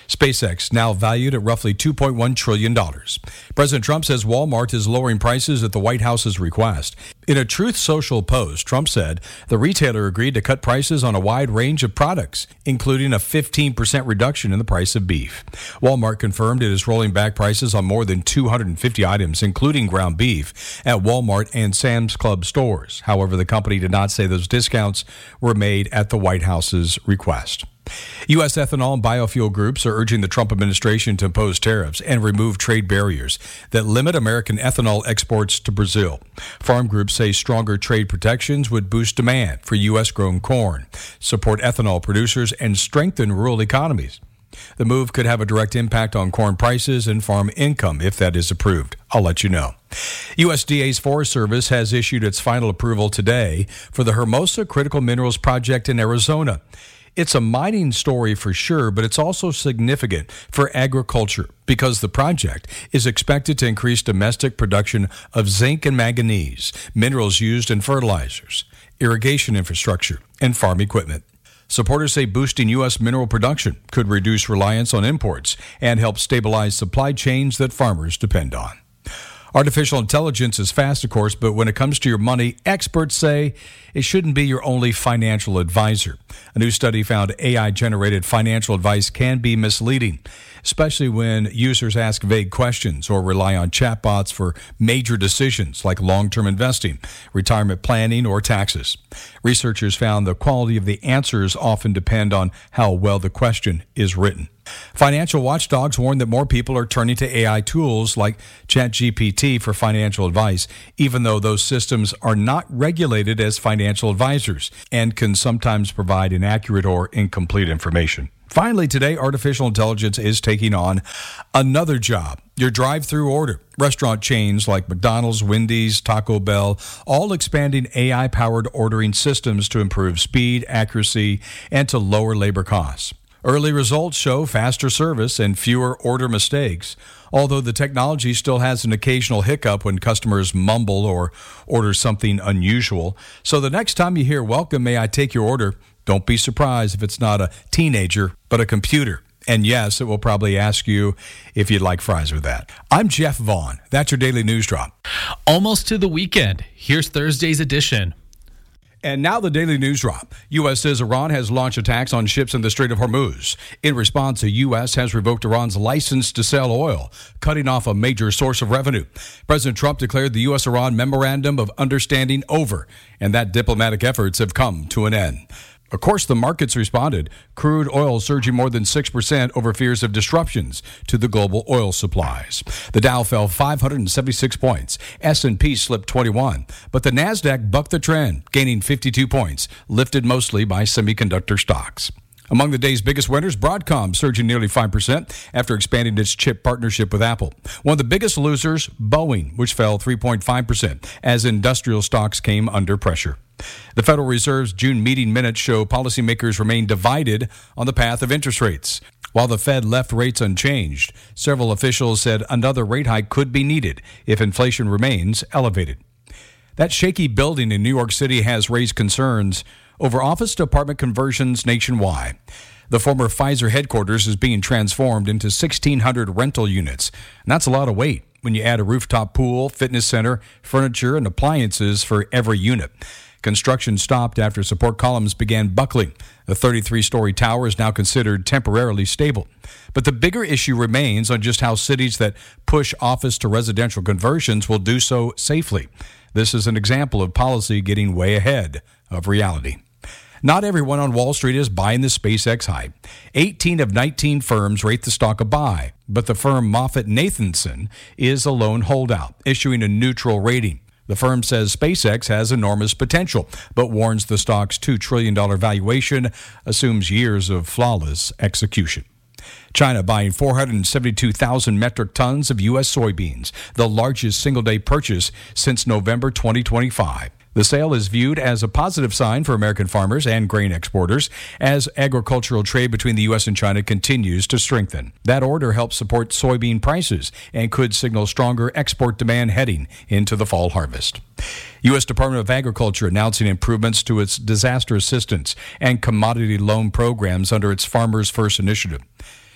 S10: SpaceX now valued at roughly two point one trillion dollars. President Trump says Walmart is lowering prices at the White House's request. In a Truth Social post, Trump said the retailer agreed to cut prices on a wide range of products, including a fifteen percent reduction in the price of beef. Walmart confirmed it is rolling back prices on more than two hundred fifty items, including ground beef, at Walmart and Sam's Club stores. However, the company did not say those discounts were made at the White House's request. U S ethanol and biofuel groups are urging the Trump administration to impose tariffs and remove trade barriers that limit American ethanol exports to Brazil. Farm groups say stronger trade protections would boost demand for U S-grown corn, support ethanol producers, and strengthen rural economies. The move could have a direct impact on corn prices and farm income if that is approved. I'll let you know. U S D A's Forest Service has issued its final approval today for the Hermosa Critical Minerals Project in Arizona. It's a mining story for sure, but it's also significant for agriculture because the project is expected to increase domestic production of zinc and manganese, minerals used in fertilizers, irrigation infrastructure, and farm equipment. Supporters say boosting U S mineral production could reduce reliance on imports and help stabilize supply chains that farmers depend on. Artificial intelligence is fast, of course, but when it comes to your money, experts say it shouldn't be your only financial advisor. A new study found A I-generated financial advice can be misleading, especially when users ask vague questions or rely on chatbots for major decisions like long-term investing, retirement planning, or taxes. Researchers found the quality of the answers often depend on how well the question is written. Financial watchdogs warn that more people are turning to A I tools like ChatGPT for financial advice, even though those systems are not regulated as financial advisors and can sometimes provide inaccurate or incomplete information. Finally, today, artificial intelligence is taking on another job, your drive-through order. Restaurant chains like McDonald's, Wendy's, Taco Bell, all expanding A I-powered ordering systems to improve speed, accuracy, and to lower labor costs. Early results show faster service and fewer order mistakes, although the technology still has an occasional hiccup when customers mumble or order something unusual. So the next time you hear, "Welcome, may I take your order?" don't be surprised if it's not a teenager, but a computer. And yes, it will probably ask you if you'd like fries with that. I'm Jeff Vaughn. That's your Daily News Drop.
S6: Almost to the weekend. Here's Thursday's edition.
S10: And now the Daily News Drop. U S says Iran has launched attacks on ships in the Strait of Hormuz. In response, the U S has revoked Iran's license to sell oil, cutting off a major source of revenue. President Trump declared the U S-Iran Memorandum of Understanding over, and that diplomatic efforts have come to an end. Of course, the markets responded. Crude oil surging more than six percent over fears of disruptions to the global oil supplies. The Dow fell five hundred seventy-six points. S and P slipped twenty-one. But the Nasdaq bucked the trend, gaining fifty-two points, lifted mostly by semiconductor stocks. Among the day's biggest winners, Broadcom surging nearly five percent after expanding its chip partnership with Apple. One of the biggest losers, Boeing, which fell three point five percent as industrial stocks came under pressure. The Federal Reserve's June meeting minutes show policymakers remain divided on the path of interest rates. While the Fed left rates unchanged, several officials said another rate hike could be needed if inflation remains elevated. That shaky building in New York City has raised concerns over office to apartment conversions nationwide. The former Pfizer headquarters is being transformed into sixteen hundred rental units, and that's a lot of weight when you add a rooftop pool, fitness center, furniture, and appliances for every unit. Construction stopped after support columns began buckling. The thirty-three story tower is now considered temporarily stable. But the bigger issue remains on just how cities that push office to residential conversions will do so safely. This is an example of policy getting way ahead of reality. Not everyone on Wall Street is buying the SpaceX hype. eighteen of nineteen firms rate the stock a buy, but the firm MoffettNathanson is a lone holdout, issuing a neutral rating. The firm says SpaceX has enormous potential, but warns the stock's two trillion dollars valuation assumes years of flawless execution. China buying four hundred seventy-two thousand metric tons of U S soybeans, the largest single-day purchase since November twenty twenty-five. The sale is viewed as a positive sign for American farmers and grain exporters as agricultural trade between the U S and China continues to strengthen. That order helps support soybean prices and could signal stronger export demand heading into the fall harvest. U S Department of Agriculture announcing improvements to its disaster assistance and commodity loan programs under its Farmers First initiative.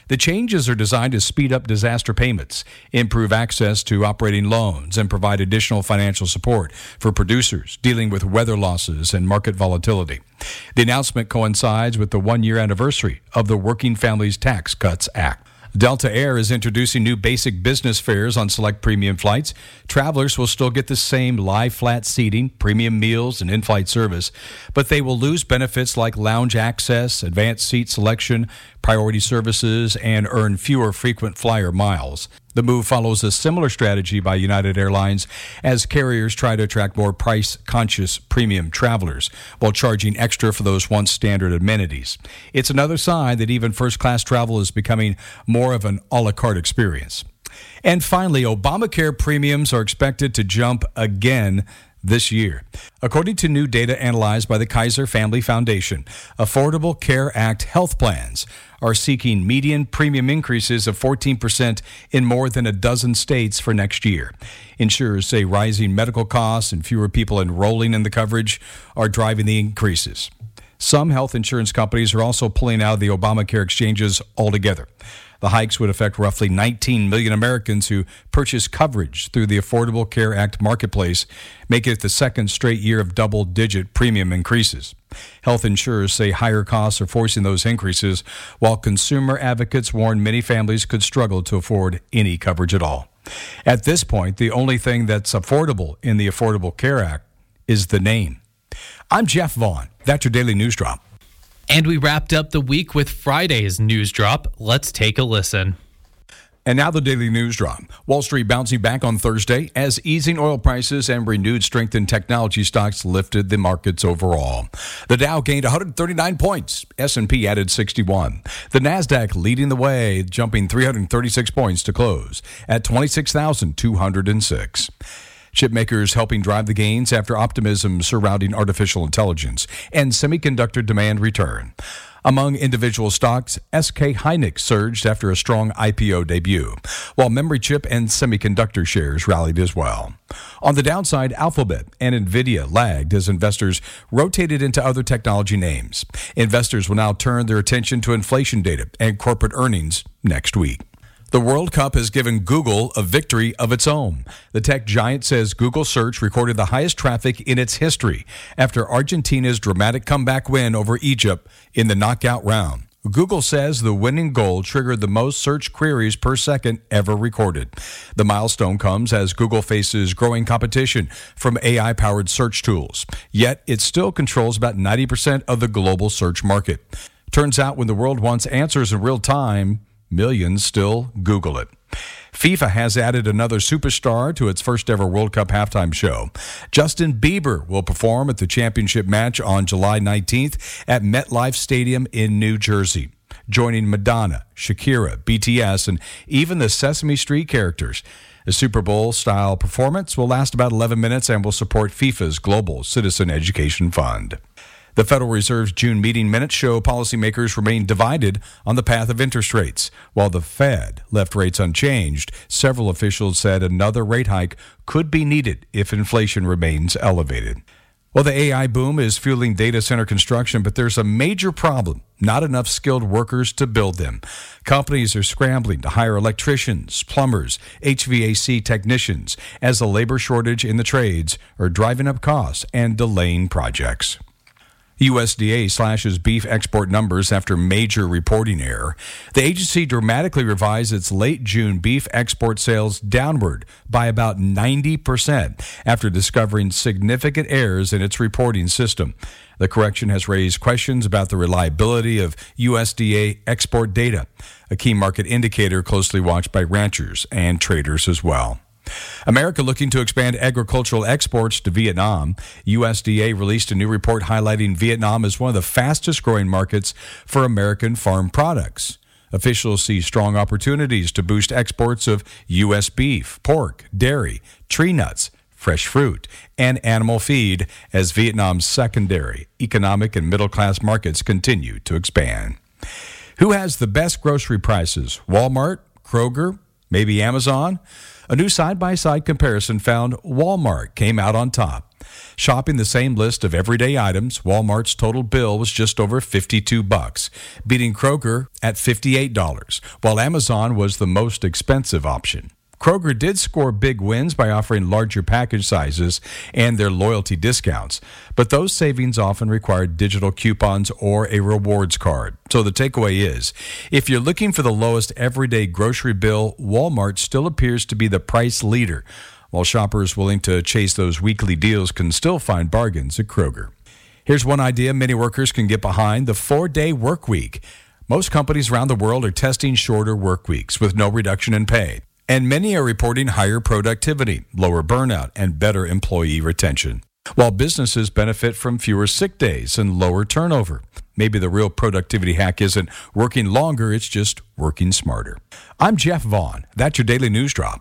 S10: The changes are designed to speed up disaster payments, improve access to operating loans, and provide additional financial support for producers dealing with weather losses and market volatility. The announcement coincides with the one-year anniversary of the Working Families Tax Cuts Act. Delta Air is introducing new basic business fares on select premium flights. Travelers will still get the same lie flat seating, premium meals, and in-flight service, but they will lose benefits like lounge access, advanced seat selection, priority services, and earn fewer frequent flyer miles. The move follows a similar strategy by United Airlines as carriers try to attract more price-conscious premium travelers while charging extra for those once standard amenities. It's another sign that even first-class travel is becoming more of an a la carte experience. And finally, Obamacare premiums are expected to jump again this year. According to new data analyzed by the Kaiser Family Foundation, Affordable Care Act health plans are seeking median premium increases of fourteen percent in more than a dozen states for next year. Insurers say rising medical costs and fewer people enrolling in the coverage are driving the increases. Some health insurance companies are also pulling out of the Obamacare exchanges altogether. The hikes would affect roughly nineteen million Americans who purchase coverage through the Affordable Care Act marketplace, making it the second straight year of double-digit premium increases. Health insurers say higher costs are forcing those increases, while consumer advocates warn many families could struggle to afford any coverage at all. At this point, the only thing that's affordable in the Affordable Care Act is the name. I'm Jeff Vaughn. That's your Daily News Drop.
S6: And we wrapped up the week with Friday's News Drop. Let's take a listen.
S10: And now the Daily News Drop. Wall Street bouncing back on Thursday as easing oil prices and renewed strength in technology stocks lifted the markets overall. The Dow gained one hundred thirty-nine points. S and P added sixty-one. The Nasdaq leading the way, jumping three hundred thirty-six points to close at twenty-six thousand two hundred six. Chip makers helping drive the gains after optimism surrounding artificial intelligence and semiconductor demand return. Among individual stocks, S K Hynix surged after a strong I P O debut, while memory chip and semiconductor shares rallied as well. On the downside, Alphabet and Nvidia lagged as investors rotated into other technology names. Investors will now turn their attention to inflation data and corporate earnings next week. The World Cup has given Google a victory of its own. The tech giant says Google Search recorded the highest traffic in its history after Argentina's dramatic comeback win over Egypt in the knockout round. Google says the winning goal triggered the most search queries per second ever recorded. The milestone comes as Google faces growing competition from A I-powered search tools, yet it still controls about ninety percent of the global search market. Turns out when the world wants answers in real time, millions still Google it. FIFA has added another superstar to its first ever World Cup halftime show. Justin Bieber will perform at the championship match on July nineteenth at MetLife Stadium in New Jersey, joining Madonna, Shakira, B T S, and even the Sesame Street characters. The Super Bowl-style performance will last about eleven minutes and will support FIFA's Global Citizen Education Fund. The Federal Reserve's June meeting minutes show policymakers remain divided on the path of interest rates. While the Fed left rates unchanged, several officials said another rate hike could be needed if inflation remains elevated. Well, the A I boom is fueling data center construction, but there's a major problem: not enough skilled workers to build them. Companies are scrambling to hire electricians, plumbers, H V A C technicians, as the labor shortage in the trades are driving up costs and delaying projects. U S D A slashes beef export numbers after major reporting error. The agency dramatically revised its late June beef export sales downward by about ninety percent after discovering significant errors in its reporting system. The correction has raised questions about the reliability of U S D A export data, a key market indicator closely watched by ranchers and traders as well. America looking to expand agricultural exports to Vietnam. U S D A released a new report highlighting Vietnam as one of the fastest growing markets for American farm products. Officials see strong opportunities to boost exports of U S beef, pork, dairy, tree nuts, fresh fruit, and animal feed as Vietnam's secondary economic and middle-class markets continue to expand. Who has the best grocery prices? Walmart, Kroger, maybe Amazon? A new side-by-side comparison found Walmart came out on top. Shopping the same list of everyday items, Walmart's total bill was just over fifty-two bucks, beating Kroger at fifty-eight dollars, while Amazon was the most expensive option. Kroger did score big wins by offering larger package sizes and their loyalty discounts, but those savings often required digital coupons or a rewards card. So the takeaway is, if you're looking for the lowest everyday grocery bill, Walmart still appears to be the price leader, while shoppers willing to chase those weekly deals can still find bargains at Kroger. Here's one idea many workers can get behind: the four-day work week. Most companies around the world are testing shorter work weeks with no reduction in pay. And many are reporting higher productivity, lower burnout, and better employee retention, while businesses benefit from fewer sick days and lower turnover. Maybe the real productivity hack isn't working longer, it's just working smarter. I'm Jeff Vaughn. That's your Daily News Drop.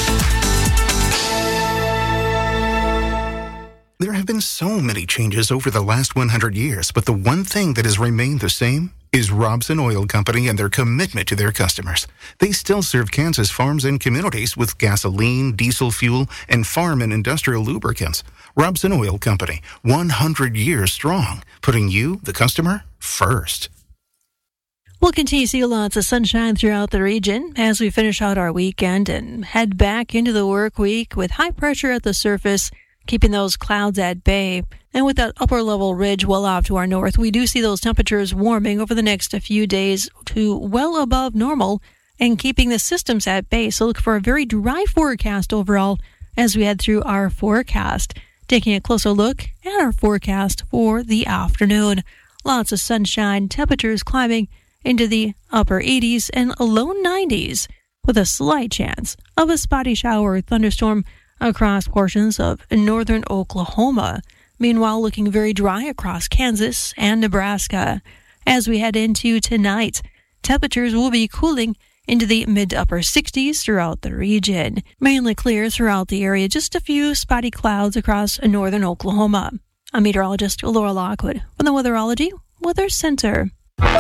S11: There have been so many changes over the last one hundred years, but the one thing that has remained the same is Robson Oil Company and their commitment to their customers. They still serve Kansas farms and communities with gasoline, diesel fuel, and farm and industrial lubricants. Robson Oil Company, one hundred years strong, putting you, the customer, first.
S12: We'll continue to see lots of sunshine throughout the region as we finish out our weekend and head back into the work week with high pressure at the surface, keeping those clouds at bay. And with that upper level ridge well off to our north, we do see those temperatures warming over the next few days to well above normal and keeping the systems at bay. So look for a very dry forecast overall as we head through our forecast. Taking a closer look at our forecast for the afternoon. Lots of sunshine, temperatures climbing into the upper eighties and low nineties with a slight chance of a spotty shower or thunderstorm across portions of northern Oklahoma. Meanwhile, looking very dry across Kansas and Nebraska. As we head into tonight, temperatures will be cooling into the mid to upper sixties throughout the region. Mainly clear throughout the area, just a few spotty clouds across northern Oklahoma. I'm meteorologist Laura Lockwood from the Weatherology Weather Center.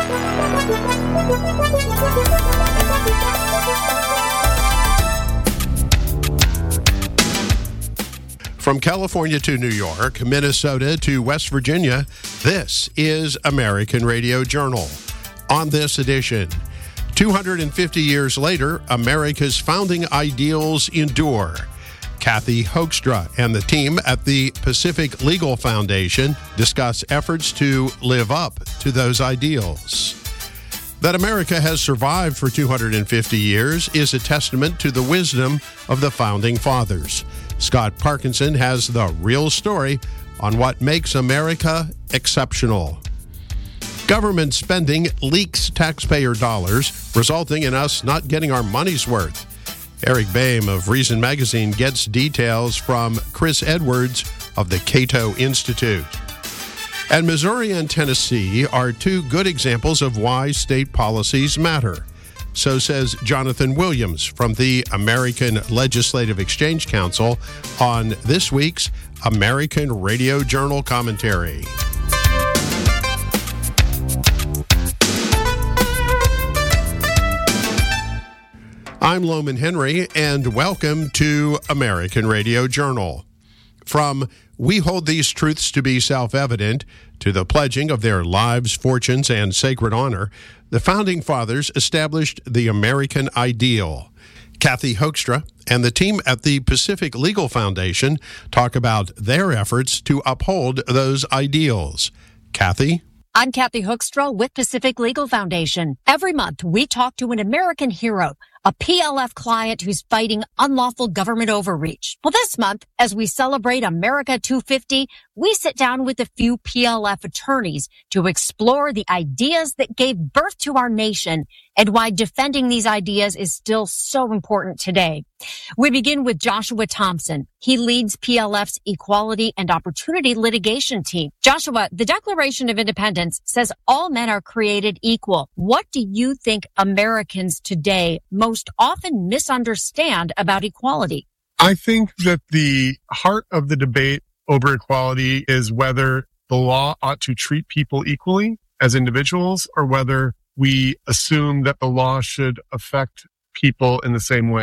S13: From California to New York, Minnesota to West Virginia, this is American Radio Journal. On this edition, two hundred fifty years later, America's founding ideals endure. Kathy Hoekstra and the team at the Pacific Legal Foundation discuss efforts to live up to those ideals. That America has survived for two hundred fifty years is a testament to the wisdom of the Founding Fathers. Scott Parkinson has the real story on what makes America exceptional. Government spending leaks taxpayer dollars, resulting in us not getting our money's worth. Eric Boehm of Reason Magazine gets details from Chris Edwards of the Cato Institute. And Missouri and Tennessee are two good examples of why state policies matter. So says Jonathan Williams from the American Legislative Exchange Council on this week's American Radio Journal commentary. I'm Loman Henry, and welcome to American Radio Journal. From "We hold these truths to be self-evident" to the pledging of their lives, fortunes, and sacred honor, the Founding Fathers established the American ideal. Kathy Hoekstra and the team at the Pacific Legal Foundation talk about their efforts to uphold those ideals. Kathy?
S14: I'm Kathy Hoekstra with Pacific Legal Foundation. Every month, we talk to an American hero, a P L F client who's fighting unlawful government overreach. Well, this month, as we celebrate America two fifty, we sit down with a few P L F attorneys to explore the ideas that gave birth to our nation and why defending these ideas is still so important today. We begin with Joshua Thompson. He leads P L F's Equality and Opportunity Litigation team. Joshua, the Declaration of Independence says all men are created equal. What do you think Americans today most often misunderstand about equality?
S15: I think that the heart of the debate over equality is whether the law ought to treat people equally as individuals or whether we assume that the law should affect people in the same way.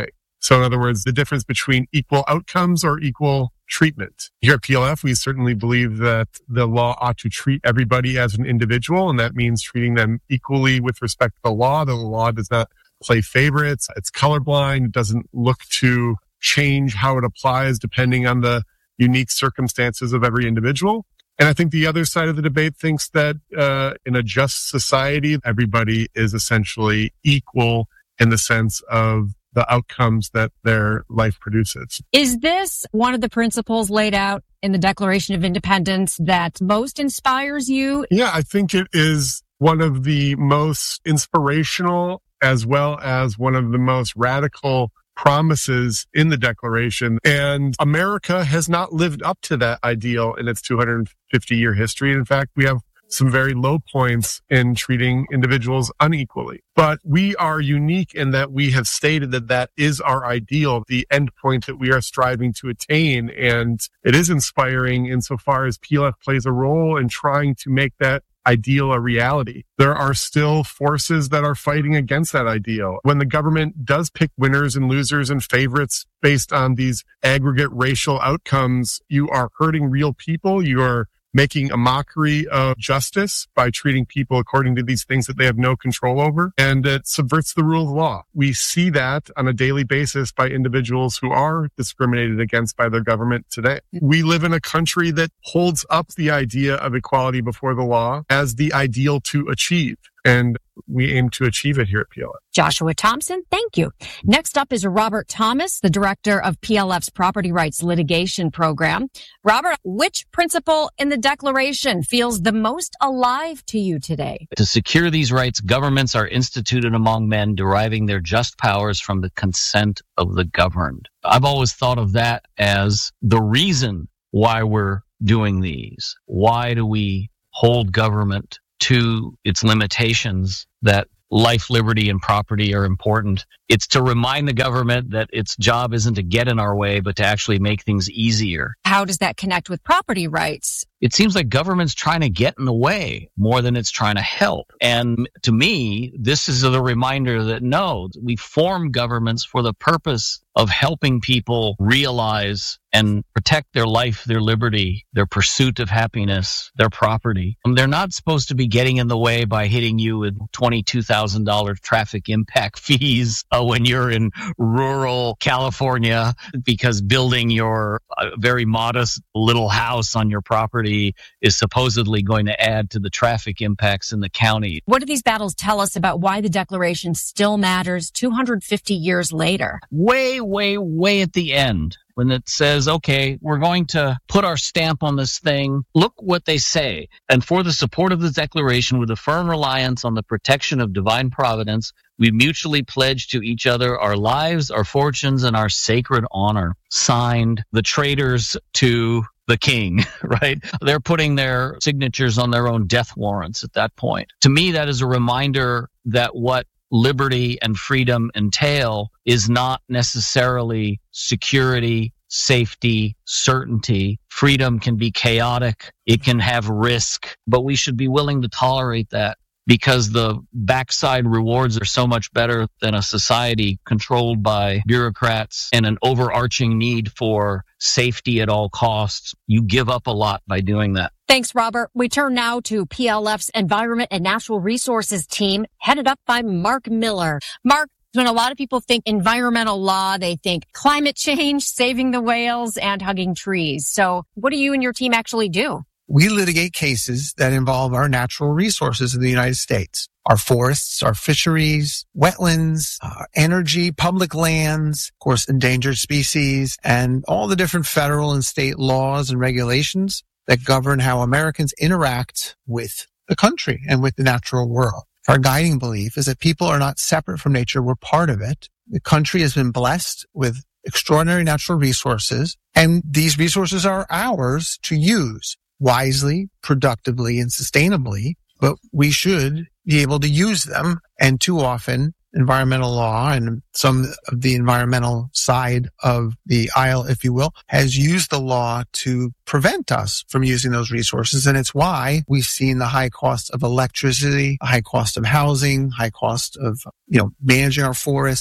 S15: So in other words, the difference between equal outcomes or equal treatment. Here at P L F, we certainly believe that the law ought to treat everybody as an individual, and that means treating them equally with respect to the law. The law does not play favorites. It's colorblind. It doesn't look to change how it applies depending on the unique circumstances of every individual. And I think the other side of the debate thinks that uh, in a just society, everybody is essentially equal in the sense of the outcomes that their life produces.
S14: Is this one of the principles laid out in the Declaration of Independence that most inspires you?
S15: Yeah, I think it is one of the most inspirational as well as one of the most radical promises in the Declaration. And America has not lived up to that ideal in its two hundred fifty year history. In fact, we have some very low points in treating individuals unequally. But we are unique in that we have stated that that is our ideal, the end point that we are striving to attain. And it is inspiring insofar as P L F plays a role in trying to make that ideal a reality. There are still forces that are fighting against that ideal. When the government does pick winners and losers and favorites based on these aggregate racial outcomes, you are hurting real people. You are making a mockery of justice by treating people according to these things that they have no control over. And it subverts the rule of law. We see that on a daily basis by individuals who are discriminated against by their government today. We live in a country that holds up the idea of equality before the law as the ideal to achieve. And we aim to achieve it here at P L F.
S14: Joshua Thompson, thank you. Next up is Robert Thomas, the director of P L F's Property Rights Litigation Program. Robert, which principle in the Declaration feels the most alive to you today?
S16: To secure these rights, governments are instituted among men, deriving their just powers from the consent of the governed. I've always thought of that as the reason why we're doing these. Why do we hold government to its limitations, that life, liberty, and property are important? It's to remind the government that its job isn't to get in our way, but to actually make things easier.
S14: How does that connect with property rights?
S16: It seems like government's trying to get in the way more than it's trying to help. And to me, this is the reminder that no, we form governments for the purpose of helping people realize and protect their life, their liberty, their pursuit of happiness, their property. And they're not supposed to be getting in the way by hitting you with twenty-two thousand dollars traffic impact fees uh, when you're in rural California, because building your uh, very modest little house on your property is supposedly going to add to the traffic impacts in the county.
S14: What do these battles tell us about why the Declaration still matters two hundred fifty years later?
S16: Way, way, way at the end, when it says, okay, we're going to put our stamp on this thing. Look what they say. And for the support of the Declaration, with a firm reliance on the protection of divine providence, we mutually pledge to each other our lives, our fortunes, and our sacred honor. Signed, the traitors to the king, right? They're putting their signatures on their own death warrants at that point. To me, that is a reminder that what liberty and freedom entail is not necessarily security, safety, certainty. Freedom can be chaotic. It can have risk, but we should be willing to tolerate that, because the backside rewards are so much better than a society controlled by bureaucrats and an overarching need for safety at all costs. You give up a lot by doing that.
S14: Thanks, Robert. We turn now to P L F's Environment and Natural Resources team, headed up by Mark Miller. Mark, when a lot of people think environmental law, they think climate change, saving the whales, and hugging trees. So what do you and your team actually do?
S17: We litigate cases that involve our natural resources in the United States. Our forests, our fisheries, wetlands, our energy, public lands, of course, endangered species, and all the different federal and state laws and regulations that govern how Americans interact with the country and with the natural world. Our guiding belief is that people are not separate from nature. We're part of it. The country has been blessed with extraordinary natural resources, and these resources are ours to use wisely, productively, and sustainably, but we should be able to use them. And too often, environmental law and some of the environmental side of the aisle, if you will, has used the law to prevent us from using those resources. And it's why we've seen the high cost of electricity, high cost of housing, high cost of, you know, managing our forests.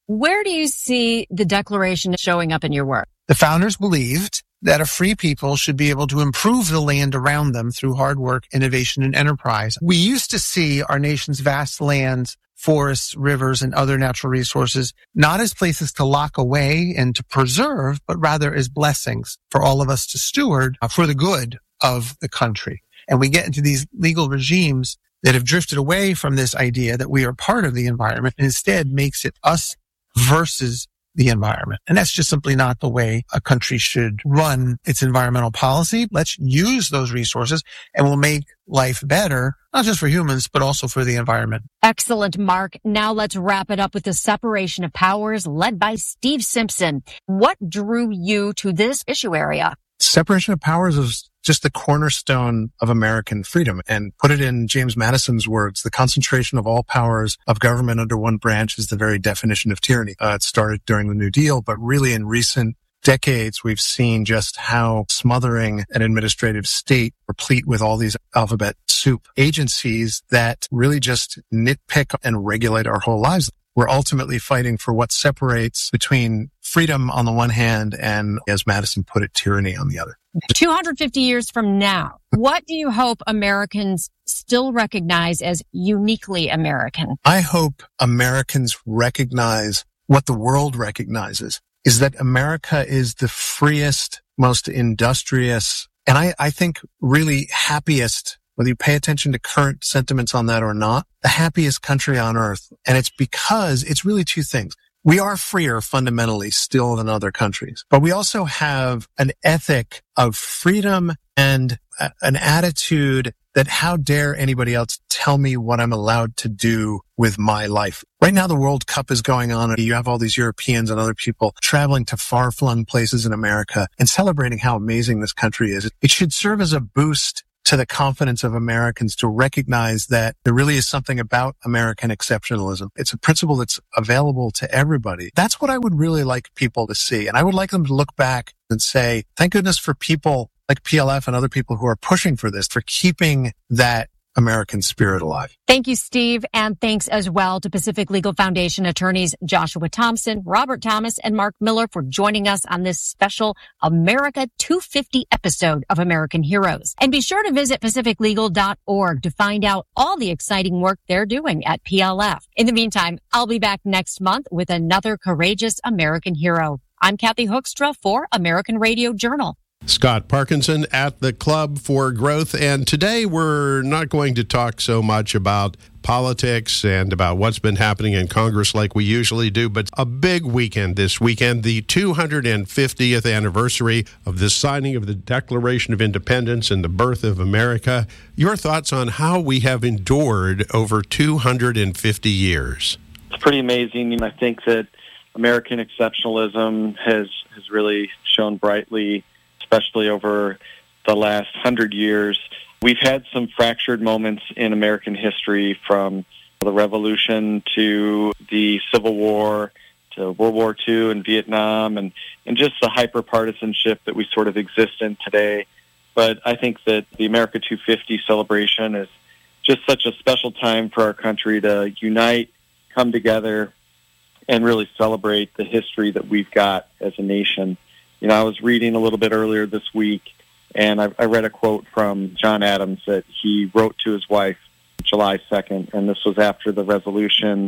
S14: Where do you see the Declaration showing up in your work?
S17: The founders believed that a free people should be able to improve the land around them through hard work, innovation, and enterprise. We used to see our nation's vast lands, forests, rivers, and other natural resources not as places to lock away and to preserve, but rather as blessings for all of us to steward for the good of the country. And we get into these legal regimes that have drifted away from this idea that we are part of the environment and instead makes it us versus the environment. And that's just simply not the way a country should run its environmental policy. Let's use those resources and we'll make life better, not just for humans, but also for the environment.
S14: Excellent, Mark. Now let's wrap it up with the separation of powers led by Steve Simpson. What drew you to this issue area?
S18: Separation of powers is just the cornerstone of American freedom. And put it in James Madison's words, the concentration of all powers of government under one branch is the very definition of tyranny. Uh, it started during the New Deal, but really in recent decades, we've seen just how smothering an administrative state, replete with all these alphabet soup agencies that really just nitpick and regulate our whole lives. We're ultimately fighting for what separates between freedom on the one hand and, as Madison put it, tyranny on the other.
S14: two hundred fifty years from now, what do you hope Americans still recognize as uniquely American?
S18: I hope Americans recognize what the world recognizes, is that America is the freest, most industrious, and I, I think really happiest, whether you pay attention to current sentiments on that or not, the happiest country on earth. And it's because it's really two things. We are freer fundamentally still than other countries, but we also have an ethic of freedom and a, an attitude that how dare anybody else tell me what I'm allowed to do with my life. Right now, the World Cup is going on, and you have all these Europeans and other people traveling to far-flung places in America and celebrating how amazing this country is. It should serve as a boost to the confidence of Americans to recognize that there really is something about American exceptionalism. It's a principle that's available to everybody. That's what I would really like people to see. And I would like them to look back and say, thank goodness for people like P L F and other people who are pushing for this, for keeping that American spirit alive.
S14: Thank you, Steve. And thanks as well to Pacific Legal Foundation attorneys Joshua Thompson, Robert Thomas, and Mark Miller for joining us on this special America two fifty episode of American Heroes. And be sure to visit pacific legal dot org to find out all the exciting work they're doing at P L F. In the meantime, I'll be back next month with another courageous American hero. I'm Kathy Hoekstra for American Radio Journal.
S13: Scott Parkinson at the Club for Growth. And today we're not going to talk so much about politics and about what's been happening in Congress like we usually do, but a big weekend this weekend, the two hundred fiftieth anniversary of the signing of the Declaration of Independence and the birth of America. Your thoughts on how we have endured over two hundred fifty years?
S19: It's pretty amazing. And I think that American exceptionalism has, has really shone brightly, especially over the last hundred years. We've had some fractured moments in American history, from the Revolution to the Civil War to World War Two and Vietnam, and, and just the hyper-partisanship that we sort of exist in today. But I think that the America two fifty celebration is just such a special time for our country to unite, come together, and really celebrate the history that we've got as a nation. You know, I was reading a little bit earlier this week, and I, I read a quote from John Adams that he wrote to his wife July second, and this was after the resolution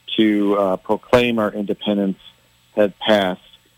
S19: to uh, proclaim our independence had passed,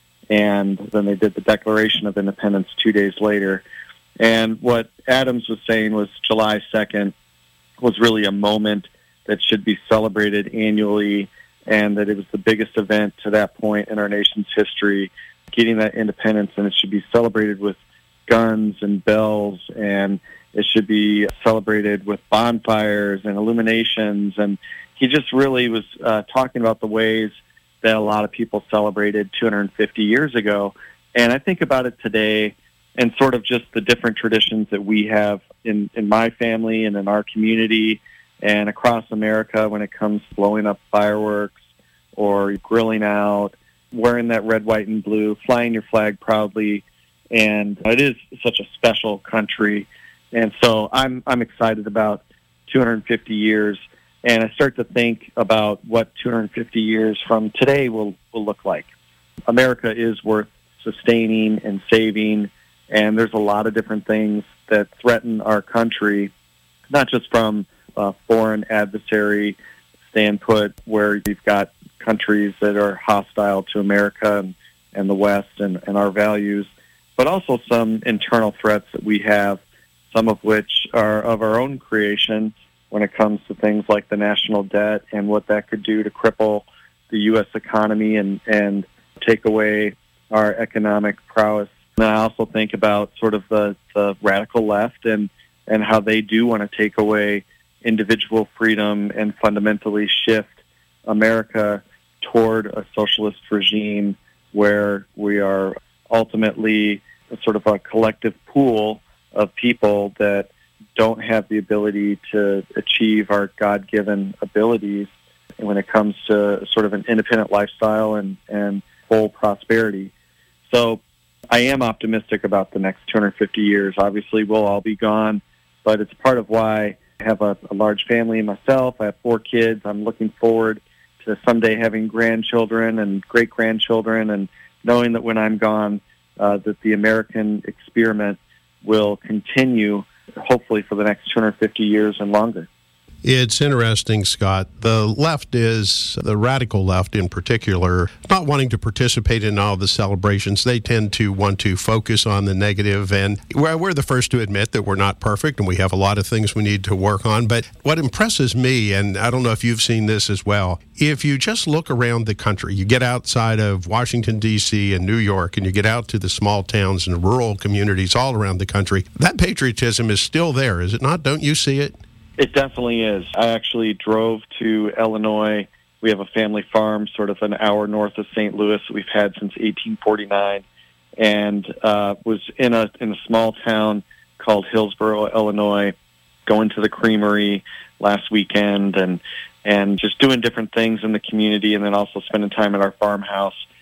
S19: and then they did the Declaration of Independence two days later. And what Adams was saying was July second was really a moment that should be celebrated annually, and that it was the biggest event to that point in our nation's history, getting that independence, and it should be celebrated with guns and bells, and it should be celebrated with bonfires and illuminations. And he just really was uh, talking about the ways that a lot of people celebrated two hundred fifty years ago. And I think about it today and sort of just the different traditions that we have in, in my family and in our community and across America when it comes to blowing up fireworks or grilling out, wearing that red, white, and blue, flying your flag proudly. And it is such a special country. And so I'm I'm excited about two hundred fifty years. And I start to think about what two hundred fifty years from today will, will look like. America is worth sustaining and saving, and there's a lot of different things that threaten our country, not just from a foreign adversary standpoint where you've got countries that are hostile to America and, and the West and, and our values, but also some internal threats that we have, some of which are of our own creation when it comes to things like the national debt and what that could do to cripple the U S economy and, and take away our economic prowess. And I also think about sort of the, the radical left and, and how they do want to take away individual freedom and fundamentally shift America toward a socialist regime where we are ultimately a sort of a collective pool of people that don't have the ability to achieve our God-given abilities when it comes to sort of an independent lifestyle and, and full prosperity. So I am optimistic about the next two hundred fifty years. Obviously, we'll all be gone, but it's part of why I have a, a large family myself. I have four kids. I'm looking forward to someday having grandchildren and great-grandchildren, and knowing that when I'm gone, uh, that the American experiment will continue, hopefully for the next two hundred fifty years and longer.
S13: It's interesting, Scott. The left is, the radical left in particular, not wanting to participate in all the celebrations. They tend to want to focus on the negative, and we're the first to admit that we're not perfect and we have a lot of things we need to work on. But what impresses me, and I don't know if you've seen this as well, if you just look around the country, you get outside of Washington, D C and New York, and you get out to the small towns and rural communities all around the country, that patriotism is still there, is it not? Don't you see it?
S19: It definitely is. I actually drove to Illinois. We have a family farm sort of an hour north of Saint Louis that we've had since eighteen forty-nine, and uh, was in a in a small town called Hillsboro, Illinois, going to the creamery last weekend and and just doing different things in the community, and then also spending time at our farmhouse.